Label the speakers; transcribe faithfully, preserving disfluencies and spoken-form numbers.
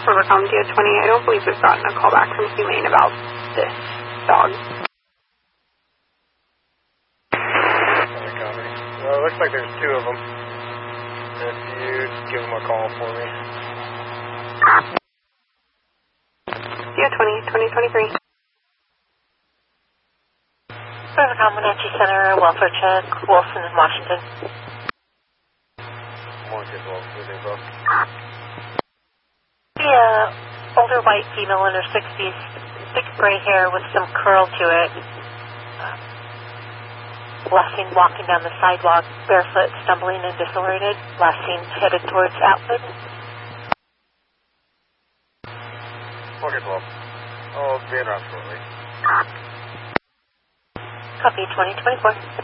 Speaker 1: Overcome D O twenty. I don't believe we've gotten a call back from Humane about this dog.
Speaker 2: Well, it looks like there's two of them. If you give them a call for me.
Speaker 1: D O twenty, twenty twenty-three.
Speaker 3: Overcome Wenatchee Center, welfare check, Wilson, Washington.
Speaker 2: Marcus Wilson, bro.
Speaker 3: Yeah, older white female in her sixties, thick gray hair with some curl to it. Last seen walking down the sidewalk, barefoot, stumbling and disoriented. Last seen headed towards Outwood.
Speaker 2: Marcus Wilson. I'll be around shortly.
Speaker 3: Copy twenty twenty-four.